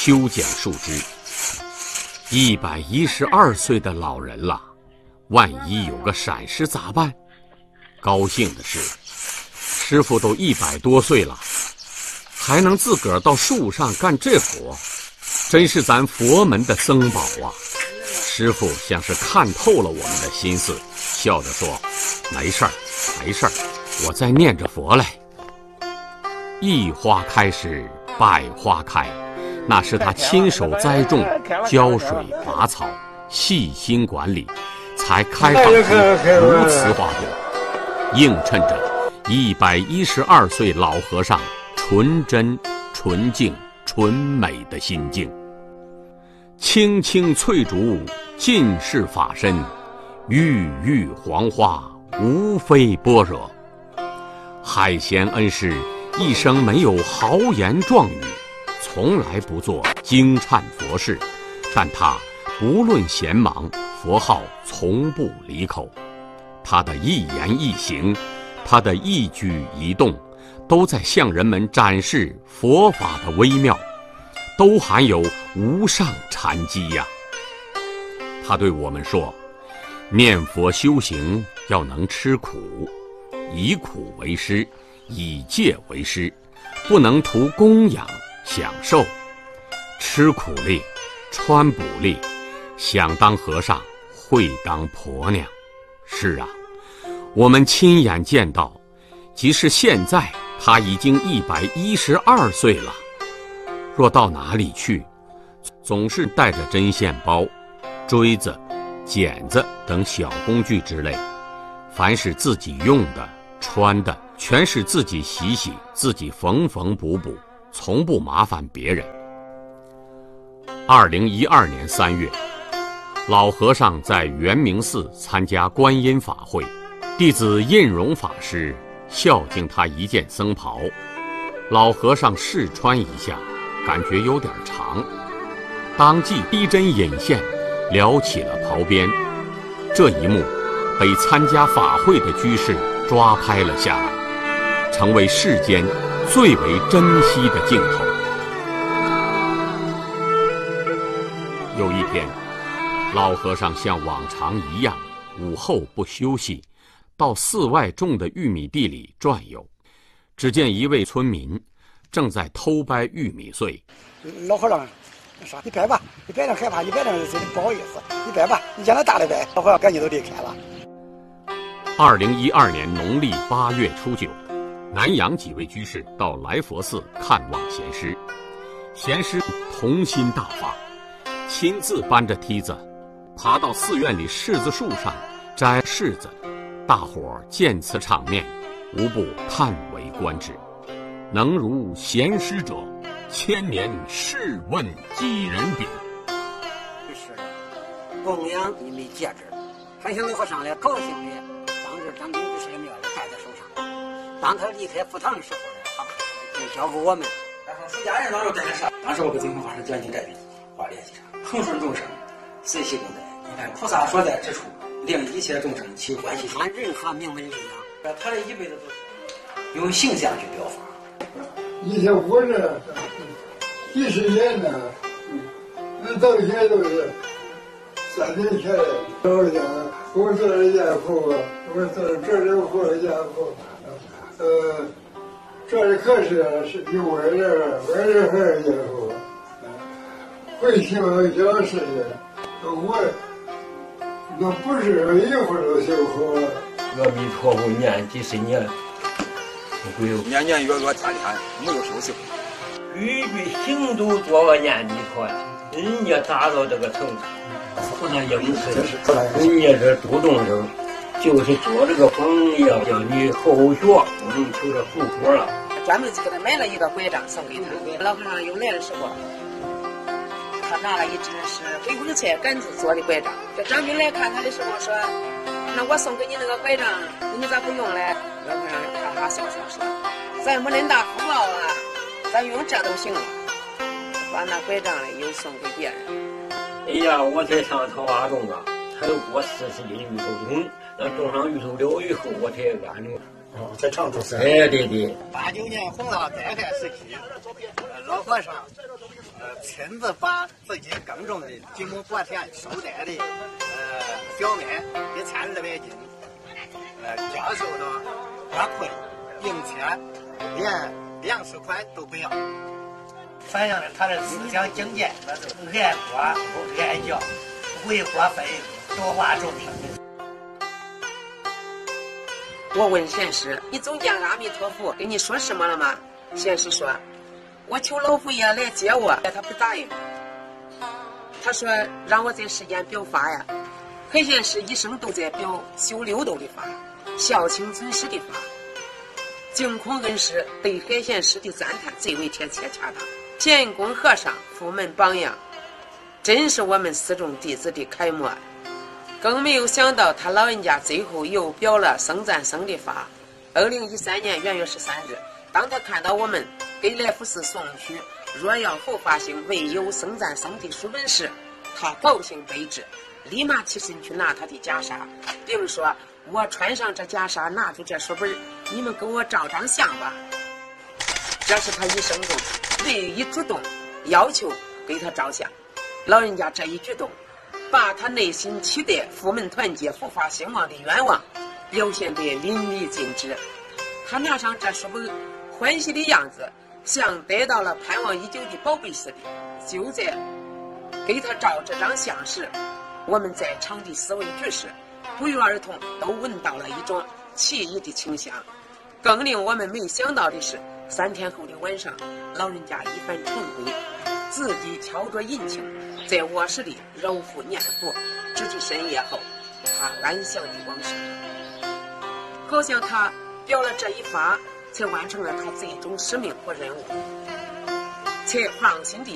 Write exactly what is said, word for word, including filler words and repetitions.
修剪树枝。一百一十二岁的老人了，万一有个闪失咋办？高兴的是，师傅都一百多岁了，还能自个儿到树上干这活，真是咱佛门的僧宝啊！师傅像是看透了我们的心思，笑着说：“没事儿，没事儿，我在念着佛嘞。”一花开时，百花开，那是他亲手栽种、浇水、拔草、细心管理，才开放出如此花朵，映衬着一百一十二岁老和尚纯真、纯净、纯美的心境。青青翠竹，尽是法身；郁郁黄花，无非般若。海贤恩师一生没有豪言壮语，从来不做惊颤佛事，但他不论闲忙，佛号从不离口。他的一言一行，他的一举一动，都在向人们展示佛法的微妙，都含有无上禅机呀。他对我们说，念佛修行要能吃苦，以苦为师，以戒为师，不能图供养享受。吃苦力，穿补力，想当和尚会当婆娘。是啊，我们亲眼见到，即使现在他已经一百一十二岁了，若到哪里去，总是带着针线包、锥子、剪子等小工具之类，凡是自己用的、穿的，全是自己洗洗，自己缝缝补补，从不麻烦别人。二零一二年三月，老和尚在圆明寺参加观音法会，弟子印荣法师孝敬他一件僧袍，老和尚试穿一下，感觉有点长，当即逼针引线，撩起了袍边。这一幕被参加法会的居士抓拍了下来，成为世间最为珍惜的镜头。有一天，老和尚像往常一样，午后不休息，到寺外种的玉米地里转悠。只见一位村民正在偷掰玉米穗。 老和尚说：“你掰吧，你掰着害怕，你掰着不好意思，你掰吧，你将来大的掰。”老和尚赶紧都离开了。 二零一二年农历八月初九，南阳几位居士到来佛寺看望贤师，贤师童心大发，亲自搬着梯子爬到寺院里柿子树上摘柿子。大伙儿见此场面，无不叹为观止。能如贤师者，千年试问几人比？ 是的，供养你没戒指，还向和尚来高兴的，当着张兵居士的面戴在手上。当他离开佛堂的时候呢，他就交给我们。 然后出家人当时带着啥？当时我跟净空法师讲经摘笔，话联系上，恒顺众生，随喜功德。你看菩萨所在之处，令一切众生起欢喜心。 按任何名门力量， 他这一辈子都是用形象去表法。 以前活着几十年呢，那到现在都是三年前老人家，我做了家父，我做了这里活家父，呃，这里可是是有我这我这还是家父，会修小事情，我那不是一会儿都修好。 阿弥陀佛念几十年。 年年月月天天没有休息， 句句行都做个念弥陀，人家达到这个程度，不能应试，人家这主动生，就是做这个榜样，叫你后学，不能求着后果了。 专门给他买了一个拐杖送给他，老和尚又来的时候，他拿了一只是回光菜杆子做的拐杖。这张兵来看他的时候说：“那我送给你那个拐杖，你咋不用嘞？”老和尚哈哈笑笑说：“咱没恁大福报啊，咱用这都行了。”把那拐杖嘞又送给别人。 哎呀，我才上桃花种啊，才过四十斤芋头种，那种上芋头了以后，我才安住。 哦，在常州噻。 哎，对对。 八九年红了灾害时期，老和尚呃亲自把自己耕种的几亩薄田收摘的呃小麦一千二百斤，呃交收到花库里，并且连粮食款都不要。 反映了他的思想境界，那是爱国爱教，为国分多化众生。 我问贤师：“你总见阿弥陀佛跟你说什么了吗？”贤师说：“我求老佛爷来接我，他不答应。他说让我在世间表法呀。海贤师一生都在表修六度的法，孝亲尊师的法。净空恩师对海贤师的赞叹最为贴切恰当。乾坤和尚佛门榜样，真是我们四众弟子的楷模。更没有想到他老人家最后又表了僧赞僧的法。二零一三年元月十三日，当他看到我们给来福寺送去若要佛法兴唯有僧赞僧的书本时，他高兴悲之，立马起身去拿他的袈裟，并说：“我穿上这袈裟，拿出这书本，你们给我照张相吧。”这是他一生中唯一主动要求给他照相。老人家这一举动，把他内心期待佛门团结、佛法兴旺的愿望表现得淋漓尽致。他拿上这书本，欢喜的样子像得到了盼望已久的宝贝似的。就在给他照这张相时，我们在场的四位居士不约而同都闻到了一种奇异的清香。更令我们没想到的是，三天后的晚上，老人家一番晨归，自己敲着银磬，在卧室里揉腹念佛，直至深夜后，他安详地往生。好像他表了这一法，才完成了他最终使命和任务，才放心地